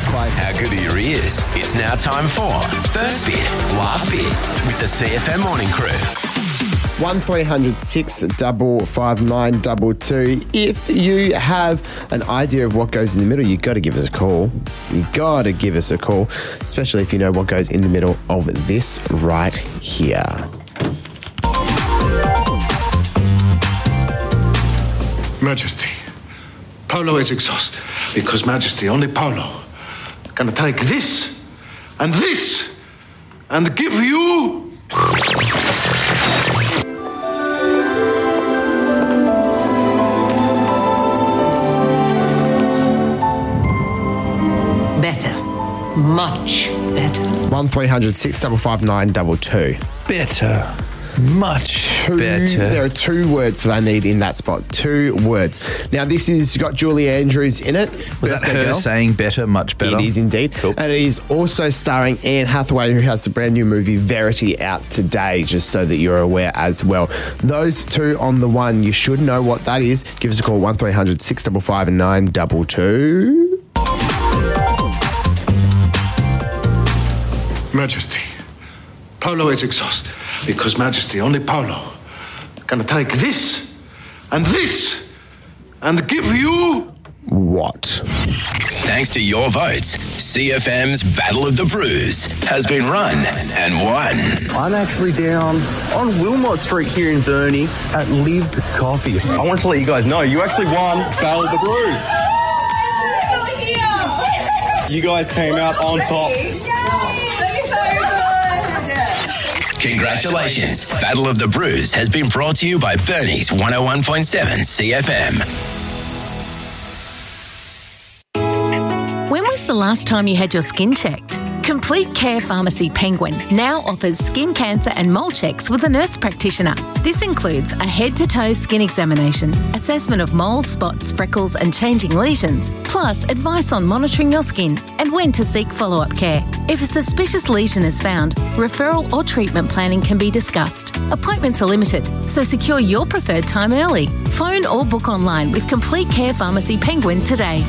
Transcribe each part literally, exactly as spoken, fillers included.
quite. How good are your ears? It's now time for First Bit, Last Bit with the C F M Morning Crew. one three hundred six five five nine two two. If you have an idea of what goes in the middle, you've got to give us a call. You've got to give us a call, especially if you know what goes in the middle of this right here. Majesty, Polo is exhausted because Majesty, only Polo, can take this and this and give you... Better. Much better. one three hundred six five five nine two two. Better. Much Two, better. There are two words that I need in that spot. Two words. Now, this is got Julie Andrews in it. Was that Birthday her girl. saying better, much better? It is indeed. Cool. And it is also starring Anne Hathaway, who has the brand new movie Verity out today, just so that you're aware as well. Those two on the one, you should know what that is. Give us a call, one three hundred six five five nine two two. Majesty, Polo is exhausted because Majesty, only Polo, can take this and this and give you... What? Thanks to your votes, C F M's Battle of the Brews has been run and won. I'm actually down on Wilmot Street here in Burnie at Liv's Coffee. I want to let you guys know you actually won Battle of the Brews. You guys came out on top. Congratulations. Battle of the Brews has been brought to you by Bernie's one oh one point seven C F M. When was the last time you had your skin checked? Complete Care Pharmacy Penguin now offers skin cancer and mole checks with a nurse practitioner. This includes a head-to-toe skin examination, assessment of moles, spots, freckles and changing lesions, plus advice on monitoring your skin and when to seek follow-up care. If a suspicious lesion is found, referral or treatment planning can be discussed. Appointments are limited, so secure your preferred time early. Phone or book online with Complete Care Pharmacy Penguin today.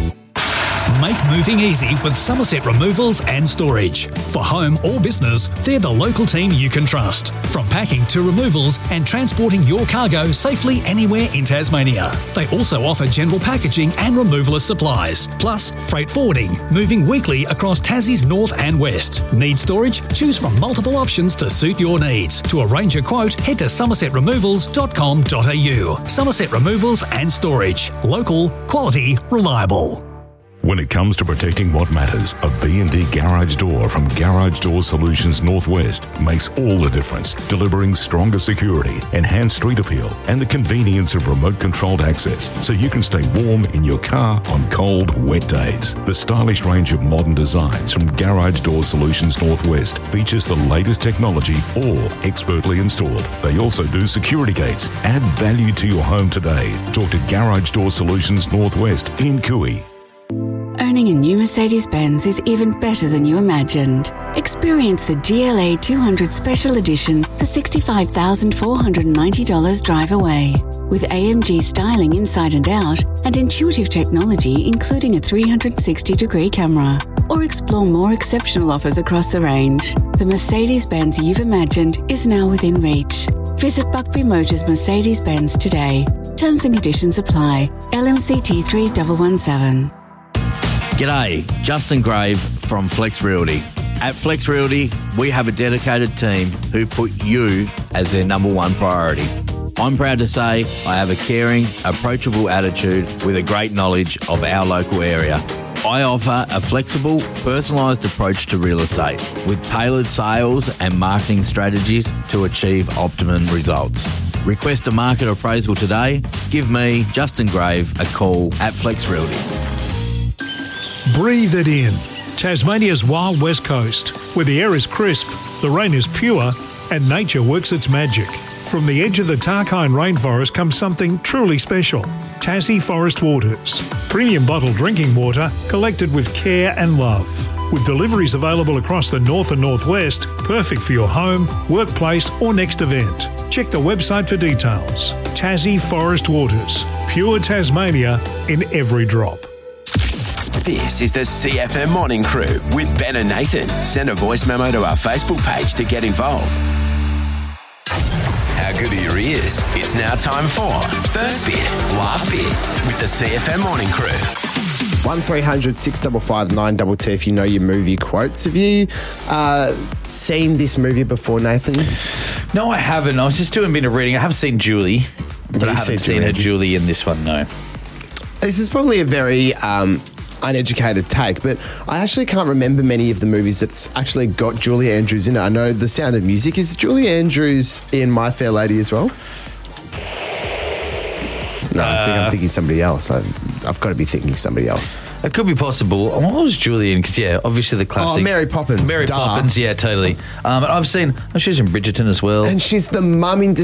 Make moving easy with Somerset Removals and Storage. For home or business, they're the local team you can trust. From packing to removals and transporting your cargo safely anywhere in Tasmania. They also offer general packaging and removalist supplies, plus freight forwarding, moving weekly across Tassie's north and west. Need storage? Choose from multiple options to suit your needs. To arrange a quote, head to somerset removals dot com dot a u. Somerset Removals and Storage. Local, quality, reliable. When it comes to protecting what matters, a B and D garage door from Garage Door Solutions Northwest makes all the difference, delivering stronger security, enhanced street appeal, and the convenience of remote-controlled access so you can stay warm in your car on cold, wet days. The stylish range of modern designs from Garage Door Solutions Northwest features the latest technology, all expertly installed. They also do security gates. Add value to your home today. Talk to Garage Door Solutions Northwest in Cooey. Owning a new Mercedes-Benz is even better than you imagined. Experience the G L A two hundred Special Edition for sixty-five thousand four hundred ninety dollars drive away. With A M G styling inside and out and intuitive technology including a three hundred sixty degree camera. Or explore more exceptional offers across the range. The Mercedes-Benz you've imagined is now within reach. Visit Buckby Motors Mercedes-Benz today. Terms and conditions apply. L M C T three one one seven. G'day, Justin Grave from Flex Realty. At Flex Realty, we have a dedicated team who put you as their number one priority. I'm proud to say I have a caring, approachable attitude with a great knowledge of our local area. I offer a flexible, personalised approach to real estate with tailored sales and marketing strategies to achieve optimum results. Request a market appraisal today. Give me, Justin Grave, a call at Flex Realty. Breathe it in. Tasmania's wild west coast, where the air is crisp, the rain is pure, and nature works its magic. From the edge of the Tarkine rainforest comes something truly special. Tassie Forest Waters. Premium bottled drinking water collected with care and love. With deliveries available across the north and northwest, perfect for your home, workplace or next event. Check the website for details. Tassie Forest Waters. Pure Tasmania in every drop. This is the C F M Morning Crew with Ben and Nathan. Send a voice memo to our Facebook page to get involved. How good are your ears? It's now time for First Bit, Last Bit with the C F M Morning Crew. one three hundred six five five nine two two if you know your movie quotes. Have you uh, seen this movie before, Nathan? No, I haven't. I was just doing a bit of reading. I have seen Julie, but You've I haven't seen seen her Julie. Julie in this one, no. This is probably a very um, uneducated take, but I actually can't remember many of the movies that's actually got Julie Andrews in it. I know The Sound of Music. Is Julie Andrews in My Fair Lady as well? No, I think I'm thinking somebody else. I, I've got to be thinking somebody else. It could be possible. What was Julie in? Because, yeah, obviously the classic. Oh, Mary Poppins. Mary Duh. Poppins, yeah, totally. Um, I've seen, oh, she's in Bridgerton as well. And she's the mum in